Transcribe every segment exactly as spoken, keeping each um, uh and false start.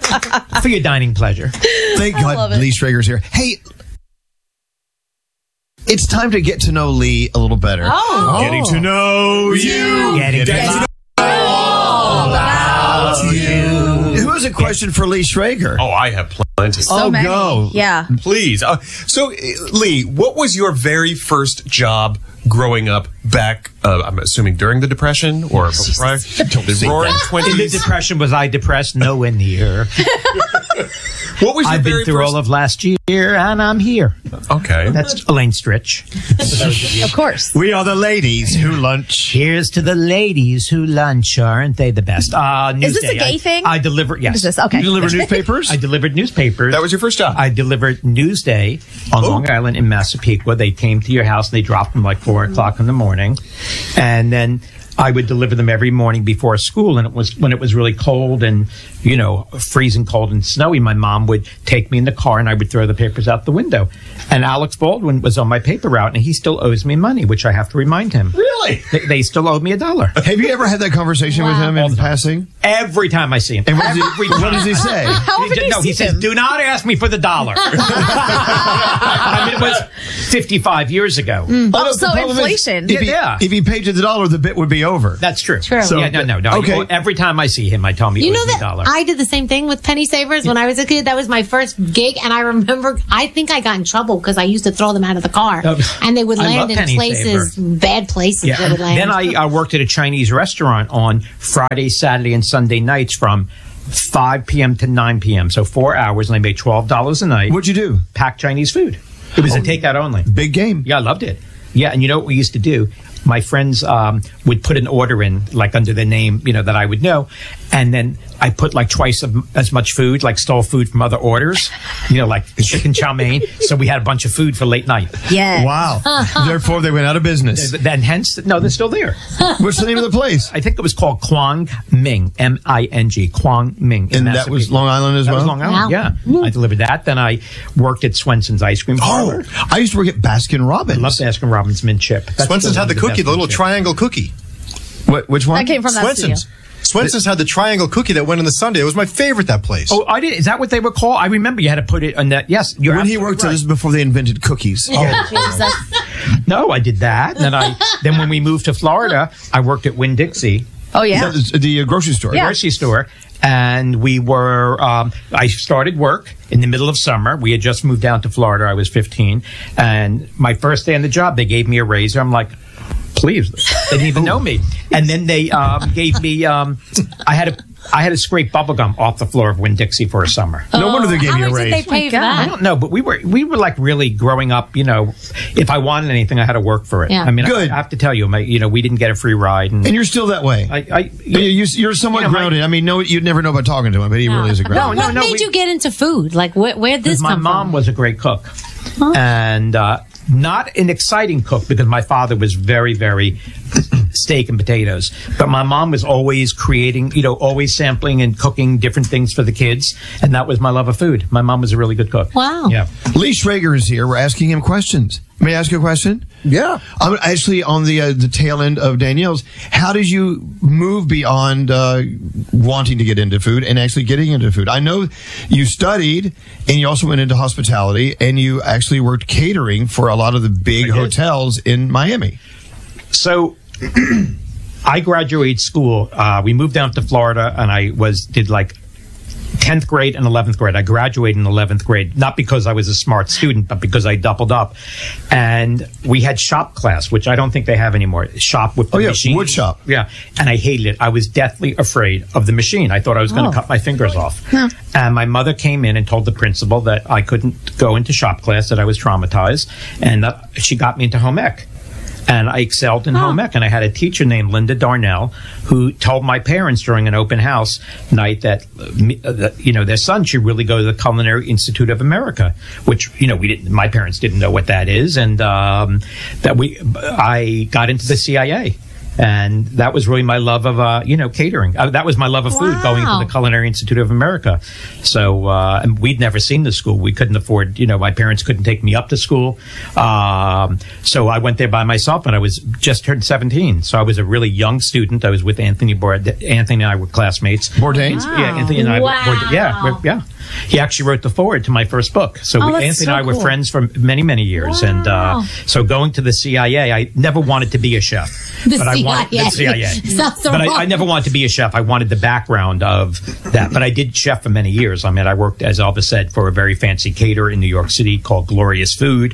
For your dining pleasure. Thank God Lee Schrager's here. Hey, it's time to get to know Lee a little better. Oh. Getting to know you. Getting, Getting to know all about you. Who has a question for Lee Schrager? Oh, I have plenty. So oh, many. go. Yeah. Please. Uh, so, uh, Lee, what was your very first job growing up back, uh, I'm assuming during the Depression or prior? The roaring In the twenties? Depression, was I depressed? Nowhere near. What was your I've very been through first... all of last year, and I'm here. Okay. That's Elaine Stritch. Of course. We are the ladies who lunch. Here's to the ladies who lunch. Aren't they the best? Uh, Is this Newsday. a gay I, thing? I deliver, yes. What is this? Okay. You deliver newspapers? I delivered newspapers. That was your first job? I delivered Newsday on Oh. Long Island in Massapequa. They came to your house and they dropped them like four o'clock in the morning. And then I would deliver them every morning before school. And it was when it was really cold and, you know, freezing cold and snowy, my mom would take me in the car and I would throw the papers out the window. And Alex Baldwin was on my paper route and he still owes me money, which I have to remind him. Really? They, they still owe me a dollar. Have you ever had that conversation with him in passing? Every time I see him. And what does he, Every what time. does he say? How often do you No, he see says, him? do not ask me for the dollar. I mean, it was fifty-five years ago. Oh, the so problem is, inflation. If he, Yeah. if he paid you the dollar, the bit would be over. That's true. True. So- yeah, no, no, no. Okay. Every time I see him, I tell him he You owes know me a that dollar. I did the same thing with penny savers when I was a kid. That was my first gig, and I remember I think I got in trouble because I used to throw them out of the car, Oh, and they would I love land in penny places, bad places. Yeah. They would land. Then I, I worked at a Chinese restaurant on Friday, Saturday, and Sunday nights from five p.m. to nine p.m. So four hours, and I made twelve dollars a night. What'd you do? Pack Chinese food. It was a takeout only. Big game. Yeah, I loved it. Yeah, and you know what we used to do? My friends um, would put an order in, like under the name, you know, that I would know, and then I put like twice of, as much food, like stole food from other orders, you know, like chicken chow mein. So we had a bunch of food for late night. Yeah. Wow. Therefore, they went out of business. Then hence, no, they're still there. What's the name of the place? I think it was called Quang Ming, M I N G, Quang Ming. in And that was Massapequa. Long Island as That well? was Long Island, Wow. yeah. I delivered that. Then I worked at Swenson's Ice Cream Parlor. Oh, I used to work at Baskin Robbins. I love Baskin Robbins mint chip. That's Swenson's still had the one of cookie, best the little mint chips. triangle cookie. What, which one? That came from that Swenson's. studio. Swenson's had the triangle cookie that went in the sundae. It was my favorite, that place. Oh, I did. Is that what they were called? I remember you had to put it on that. Yes, you're When he absolutely worked, right. this is before they invented cookies. Jesus. No, I did that. And then I then when we moved to Florida, I worked at Winn-Dixie, Oh, yeah. Is that the, the uh, grocery store? Yeah. grocery store, and we were. Um, I started work in the middle of summer. We had just moved down to Florida. I was fifteen, and my first day on the job, they gave me a raise. I'm like, please, they didn't even know me. And then they um, gave me. Um, I had to. I had to scrape bubble gum off the floor of Winn-Dixie for a summer. No wonder they gave How you a much did raise. they pay for God. I that? don't know, but we were we were like really growing up. You know, if I wanted anything, I had to work for it. Yeah. I mean, Good. I, I have to tell you, my, you know, we didn't get a free ride, and, And you're still that way. I, I You, you, you're somewhat You know, my- grounded. I mean, no, you'd never know about talking to him, but he really is a grounded. No, What no, made we- you get into food? Like, where, where'd this because my come mom from? was a great cook, and uh, not an exciting cook because my father was very, very steak and potatoes. But my mom was always creating, you know, always sampling and cooking different things for the kids, and that was my love of food. My mom was a really good cook. Wow. Yeah. Lee Schrager is here. We're asking him questions. May I ask you a question? Yeah. I'm actually on the uh, the tail end of Danielle's. How did you move beyond uh, wanting to get into food and actually getting into food? I know you studied and you also went into hospitality and you actually worked catering for a lot of the big I did. hotels in Miami. So I graduated school. Uh, we moved down to Florida, and I was did like tenth grade and eleventh grade. I graduated in eleventh grade, not because I was a smart student, but because I doubled up. And we had shop class, which I don't think they have anymore. Shop with the Oh, yeah, machine. wood shop. Yeah. And I hated it. I was deathly afraid of the machine. I thought I was going to cut my fingers off. And my mother came in and told the principal that I couldn't go into shop class, that I was traumatized. And uh, she got me into home ec. And I excelled in home ec. And I had a teacher named Linda Darnell who told my parents during an open house night that, uh, me- uh, that you know, their son should really go to the Culinary Institute of America, which, you know, we didn't, my parents didn't know what that is. And um, that we, I got into the C I A. And that was really my love of, uh, you know, catering. Uh, that was my love of food, Wow. going to the Culinary Institute of America. So, uh, and we'd never seen the school. We couldn't afford, you know, my parents couldn't take me up to school. Um, so I went there by myself, and I was just turned seventeen. So I was a really young student. I was with Anthony Bourdain. Anthony and I were classmates. Bourdain? Yeah, Anthony and I Wow. were, were yeah, we're- yeah. He actually wrote the foreword to my first book. So Oh, we, that's Anthony so and I were cool. friends for many, many years. And uh, so going to the C I A, I never wanted to be a chef. The but I C I A. wanted the C I A. Sounds so but I, wrong. I never wanted to be a chef. I wanted the background of that. But I did chef for many years. I mean, I worked, as Elvis said, for a very fancy caterer in New York City called Glorious Food.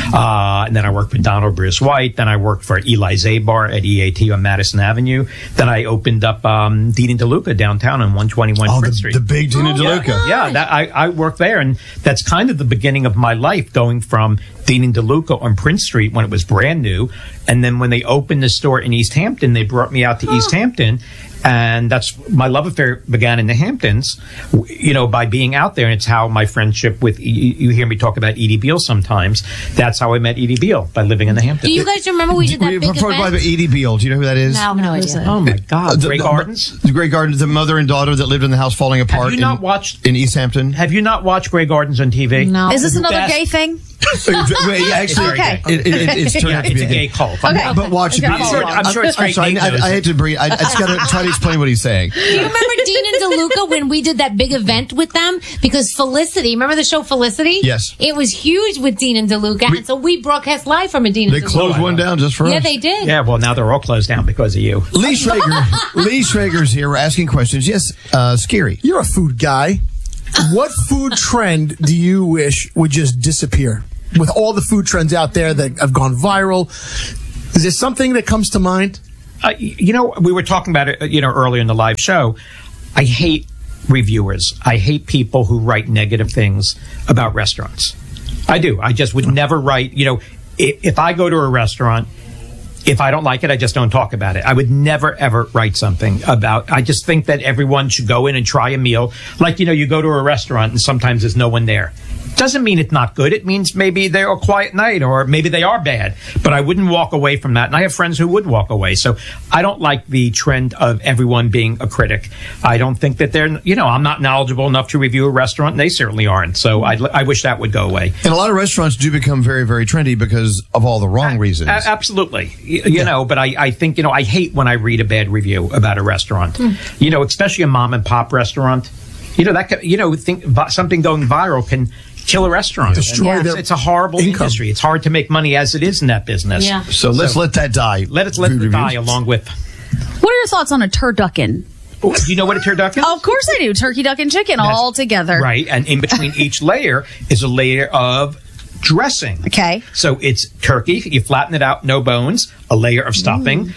Uh, and then I worked for Donald Bruce White. Then I worked for Eli Zabar at E A T on Madison Avenue. Then I opened up um, Dean and DeLuca downtown on one twenty-one Oh, Prince the, Street. the big Dina Oh, DeLuca. yeah. Yeah, that, I, I worked there, and that's kind of the beginning of my life, going from Dean and DeLuca on Prince Street when it was brand new, and then when they opened the store in East Hampton, they brought me out to East Hampton, and that's my love affair began in the Hamptons, w- you know, by being out there, and it's how my friendship with, you, you hear me talk about Edie Beale sometimes, that's how I met Edie Beale, by living in the Hamptons. Do you guys remember we did that We- big before we talk event? about Edie Beale, do you know who that is? No, I have no idea. Oh my God, The- Grey the- Gardens? The Grey Gardens, the mother and daughter that lived in the house falling apart. you in, not watched- in East Hampton? Have you not watched Grey Gardens on T V? No. Is this another Best- gay thing? Wait, actually, Okay. it, it, it, it's turned Yeah, out to it's be a gay cult. Okay. But watch it. Okay, I'm I'll sure, follow I'm sure it's I'm great. sorry, Nate I, knows I it. had to bring. I, I just got to try to explain what he's saying. Do you remember Dean and DeLuca when we did that big event with them? Because Felicity, remember the show Felicity? Yes. It was huge with Dean and DeLuca, and so we broadcast live from a Dean They and DeLuca. closed one down just for Yeah, us. they did. Yeah, well, now they're all closed down because of you. Lee Schrager. Lee Schrager's here. We're asking questions. Yes, uh, Scary. You're a food guy. What food trend do you wish would just disappear? With all the food trends out there that have gone viral, is there something that comes to mind? Uh, y- you know, we were talking about it, uh, you know, earlier in the live show. I hate reviewers. I hate people who write negative things about restaurants. I do. I just would never write, you know, if, if I go to a restaurant, if I don't like it, I just don't talk about it. I would never, ever write something about, I just think that everyone should go in and try a meal. Like, you know, you go to a restaurant and sometimes there's no one there. Doesn't mean it's not good. It means maybe they're a quiet night or maybe they are bad. But I wouldn't walk away from that. And I have friends who would walk away. So I don't like the trend of everyone being a critic. I don't think that they're, you know, I'm not knowledgeable enough to review a restaurant, and they certainly aren't. So I, I wish that would go away. And a lot of restaurants do become very, very trendy because of all the wrong reasons. A- absolutely. Y- You know, but I, I think, you know, I hate when I read a bad review about a restaurant, you know, especially a mom and pop restaurant. You know, that, could, you know, think vi- something going viral can kill a restaurant. Destroy And it's, their it's a horrible income. industry. It's hard to make money as it is in that business. Yeah. So let's let that die. Let it let Food it die reviews. along with. What are your thoughts on a turducken? Oh, do you know what a turducken is? Of course I do. Turkey, duck, and chicken That's- all together. Right. And in between each layer is a layer of dressing. Okay. So it's turkey. You flatten it out, no bones, a layer of stuffing.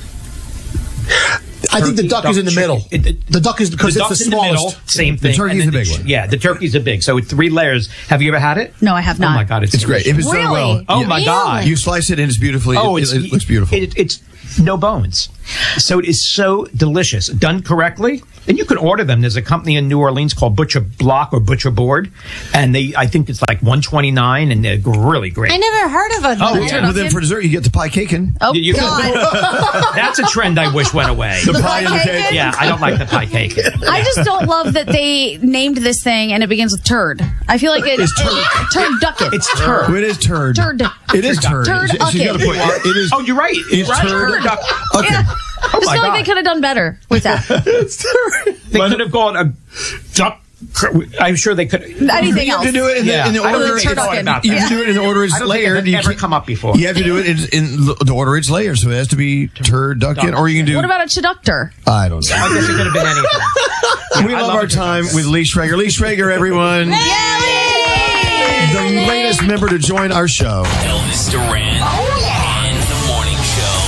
I think the Turkey, duck is in the chicken. middle. It- it- The duck is because the it's duck's the in the middle, smallest. same The thing. turkey's and then the big ch- one. Yeah, the turkey's a big. So it's three layers. Have you ever had it? No, I have not. Oh my God, it's, It's great. If it's done Really? well. Oh you- my God. You slice it and it's beautifully. Oh, it, it's, it, looks beautiful. It, it's no bones. So it is so delicious. Done correctly. And you can order them. There's a company in New Orleans called Butcher Block or Butcher Board. And they, I think it's like one twenty-nine and they're really great. I never heard of a Oh, turducken. yeah. Well, then for dessert, you get the pie cakin. Oh, You- you can- God. That's a trend I wish went away. The pie and the pie cake. cake? Yeah, I don't like the pie cake. I just don't love that they named this thing and it begins with turd. I feel like it, It's turd. turducken. It's turd. Oh, it is turd. Turd. It is turd. Turd. She- she's got a point. It is. Oh, you're right. It's You're right. turd. Turd. Okay. Yeah. Oh I just my feel like God. they could have done better with that. They could have gone a duck. I'm sure they could. Anything You have else. to do it in the, Yeah. in the I don't order. think they thought about You that. have to do it in the order it's I don't think layered. it's You ever can't- come up before. You have to do it in, in the order it's layered. So it has to be turd, duckin, or you can do. What about a chiductor? I don't know. I guess it could have been anything. We I love love our it. time with Lee Schrager. Lee Schrager, everyone. The latest member to join our show. Elvis Duran and the Morning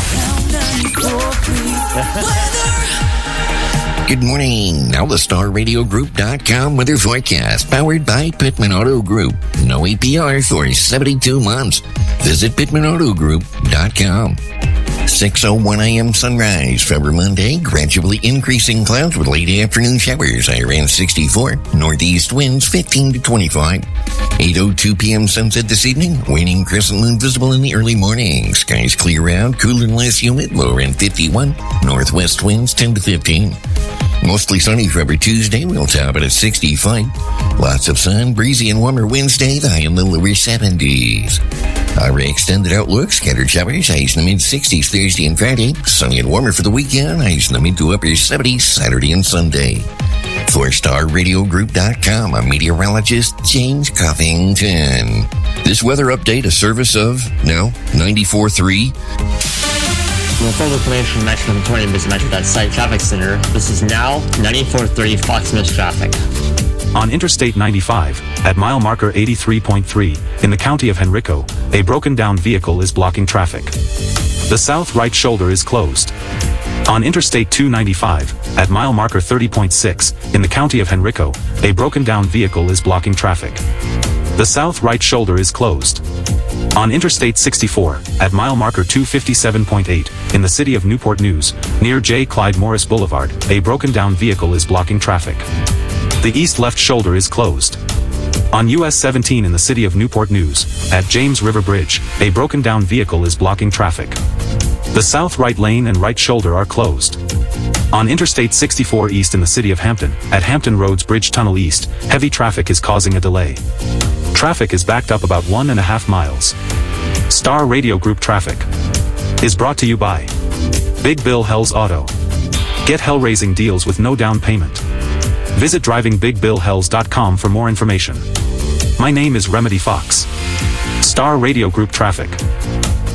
Show. Good morning. Now the Star Radio Group dot com weather forecast powered by Pittman Auto Group. No A P R for seventy-two months. Visit Pittman Auto Group dot com. six oh one a.m. sunrise. For Monday, gradually increasing clouds with late afternoon showers. High around sixty-four. Northeast winds fifteen to twenty-five. eight oh two p.m. sunset this evening. Waning crescent moon visible in the early morning. Skies clear out, cooler and less humid. Low around fifty-one. Northwest winds ten to fifteen. Mostly sunny for every Tuesday. We'll top it at sixty-five. Lots of sun, breezy and warmer Wednesday. The high in the lower seventies. Our extended outlook, scattered showers, highs in the mid-sixties Thursday and Friday. Sunny and warmer for the weekend, highs in the mid to upper seventies Saturday and Sunday. four star radio group dot com, I'm meteorologist James Covington. This weather update, a service of, now, ninety-four point three. For full information from Metro twenty, visit Metro dot site Traffic Center. This is now ninety-four point three Fox News traffic. On Interstate ninety-five, at mile marker eighty-three point three, in the county of Henrico, a broken-down vehicle is blocking traffic. The south right shoulder is closed. On Interstate two ninety-five, at mile marker thirty point six, in the county of Henrico, a broken-down vehicle is blocking traffic. The south right shoulder is closed. On Interstate sixty-four, at mile marker two fifty-seven point eight, in the city of Newport News, near J. Clyde Morris Boulevard, a broken-down vehicle is blocking traffic. The east left shoulder is closed. On U S seventeen in the city of Newport News, at James River Bridge, a broken-down vehicle is blocking traffic. The south right lane and right shoulder are closed. On Interstate sixty-four east in the city of Hampton, at Hampton Roads Bridge Tunnel East, heavy traffic is causing a delay. Traffic is backed up about one and a half miles. Star Radio Group Traffic is brought to you by Big Bill Hells Auto. Get hell-raising deals with no down payment. Visit driving big bill hells dot com for more information. My name is Remedy Fox. Star Radio Group Traffic.